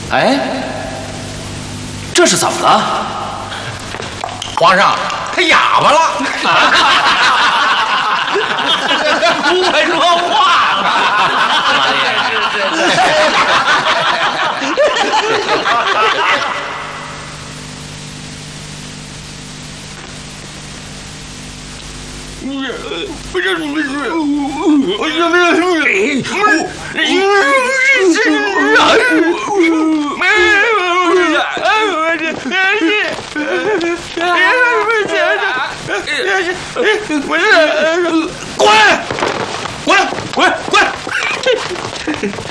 哎，这是怎么了？ 皇上，他哑巴了。 不会说话了。 不是你们是，我这边不是。